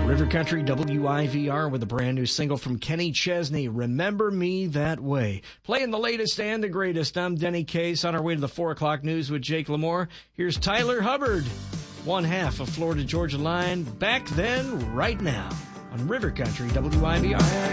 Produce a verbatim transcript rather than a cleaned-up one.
River Country W I V R with a brand new single from Kenny Chesney, Remember Me That Way. Playing the latest and the greatest. I'm Denny Case on our way to the four o'clock news with Jake Lamore. Here's Tyler Hubbard, one half of Florida Georgia Line, Back Then, Right Now on River Country W I V R.